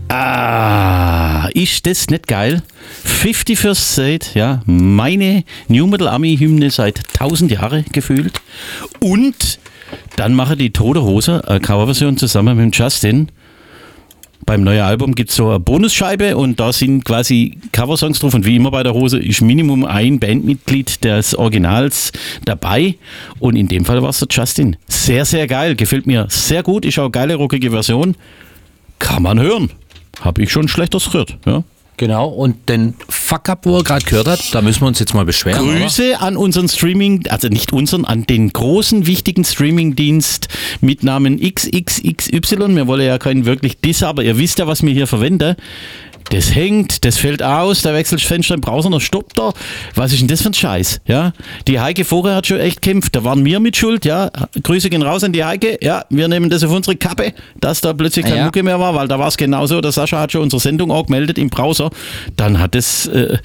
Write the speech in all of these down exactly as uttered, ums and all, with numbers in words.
Ah, ist das nicht geil? fifty First State, ja, meine New Metal Army Hymne seit tausend Jahren gefühlt. Und dann mache die Tote Hose eine Coverversion zusammen mit Justin. Beim neuen Album gibt es so eine Bonusscheibe und da sind quasi Coversongs drauf und wie immer bei der Hose ist Minimum ein Bandmitglied des Originals dabei und in dem Fall war es der Justin. Sehr, sehr geil, gefällt mir sehr gut, ist auch eine geile, rockige Version. Kann man hören. Habe ich schon Schlechteres gehört, ja. Genau, und den Fuck-Up, wo er gerade gehört hat, da müssen wir uns jetzt mal beschweren. Grüße oder? an unseren Streaming, also nicht unseren, an den großen, wichtigen Streaming-Dienst mit Namen X X X Y. Wir wollen ja keinen wirklich Diss, aber ihr wisst ja, was wir hier verwenden. Das hängt, das fällt aus, da wechselt das Fenster im Browser, dann stoppt er. Was ist denn das für ein Scheiß? Ja? Die Heike vorher hat schon echt gekämpft, da waren wir mit Schuld. Ja? Grüße gehen raus an die Heike. Ja, wir nehmen das auf unsere Kappe, dass da plötzlich kein ja. Mucke mehr war, weil da war es genauso. Der Sascha hat schon unsere Sendung auch gemeldet im Browser. Dann hat es äh,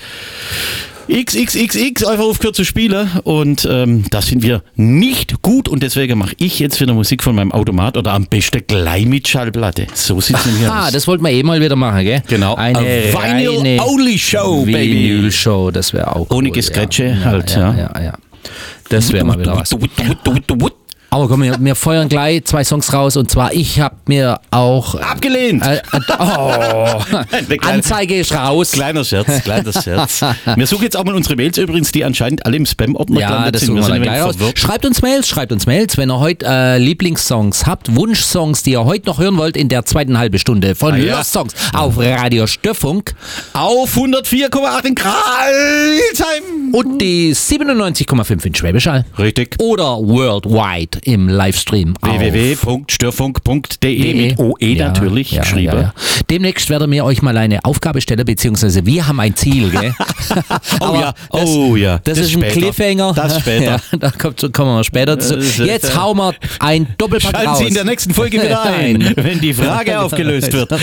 X X X X einfach aufgehört zu spielen und ähm, das finden wir nicht gut und deswegen mache ich jetzt wieder Musik von meinem Automat oder am besten gleich mit Schallplatte. So sieht es nämlich aus. Ah, das wollten wir eh mal wieder machen, gell? Genau. Eine Vinyl-Only-Show, Baby. Vinyl-Show, das wäre auch Ohne cool, Gescratche ja. halt, ja. ja. Ja, ja, ja. Das wäre mal wieder was. Aber komm, wir, wir feuern gleich zwei Songs raus und zwar, ich habe mir auch... Abgelehnt! Äh, äh, oh, Anzeige ist raus. Kleiner Scherz, kleiner Scherz. Wir suchen jetzt auch mal unsere Mails übrigens, die anscheinend alle im Spam-Ordner Ja, gelandet das sind. suchen wir sind dann gleich raus. verwirrt. Schreibt uns Mails, schreibt uns Mails, wenn ihr heute äh, Lieblingssongs habt, Wunschsongs, die ihr heute noch hören wollt in der zweiten halben Stunde von Ah, ja. Lost Songs auf Radio Störfunk Auf hundertvier Komma acht in Kralsheim. und die siebenundneunzig Komma fünf in Schwäbisch Hall. Richtig. Oder worldwide im Livestream. w w w punkt störfunk punkt d e mit O E Ja, natürlich ja, geschrieben. Ja, ja. Demnächst werden wir euch mal eine Aufgabe stellen, beziehungsweise wir haben ein Ziel, gell? Oh Aber ja, das, oh ja. Das, ist ein später. Cliffhanger. Das später. Ja, da kommt, kommen wir später zu. Das ist Jetzt echt, hauen wir ein Doppelpack Schalten raus. Sie in der nächsten Folge wieder ein, wenn die Frage aufgelöst wird.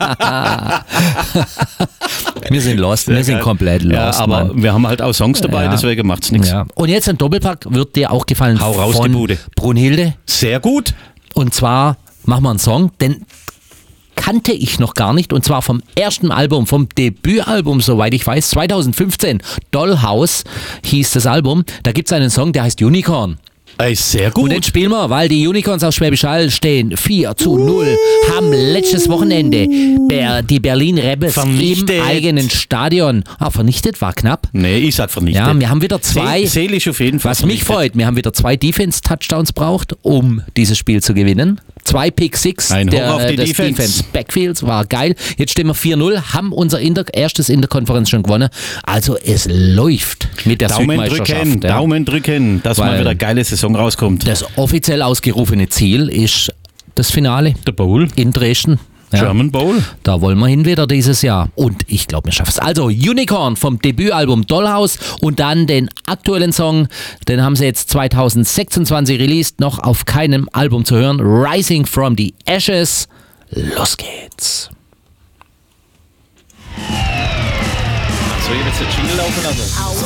Wir sind lost, wir sind komplett lost. Ja, aber Mann. wir haben halt auch Songs dabei, Ja. deswegen macht's nichts. Ja. Und jetzt ein Doppelpack wird dir auch gefallen Hau raus, die von Bude. Brunhilde. Sehr gut. Und zwar machen wir einen Song, den kannte ich noch gar nicht. Und zwar vom ersten Album, vom Debütalbum, soweit ich weiß, zwanzig fünfzehn. Dollhouse hieß das Album. Da gibt es einen Song, der heißt Unicorn. Ey, sehr gut. Und den spielen wir, weil die Unicorns aus Schwäbisch Hall stehen vier zu null, haben letztes Wochenende Ber- die Berlin Rebels Vernichtet. im eigenen Stadion. Ah, vernichtet war knapp. Nee, ich sag vernichtet. Ja, wir haben wieder zwei, See- Seelisch auf jeden Fall. was mich vernichtet. freut, wir haben wieder zwei Defense-Touchdowns braucht, um dieses Spiel zu gewinnen. Zwei Pick Six Ein Hoch der, auf die des Defense. Defense Backfields, war geil. Jetzt stehen wir vier null, haben unser Inter- erstes Interkonferenz schon gewonnen. Also es läuft mit der Daumen Südmeisterschaft. drücken, ja. Daumen drücken, dass Weil mal wieder eine geile Saison rauskommt. Das offiziell ausgerufene Ziel ist das Finale Der Bowl, in Dresden. Ja. German Bowl. Da wollen wir hin wieder dieses Jahr. Und ich glaube, wir schaffen es. Also Unicorn vom Debütalbum Dollhouse und dann den aktuellen Song, den haben sie jetzt zwanzig sechsundzwanzig released, noch auf keinem Album zu hören. Rising from the Ashes. Los geht's. Soll ich jetzt den Jingle laufen lassen?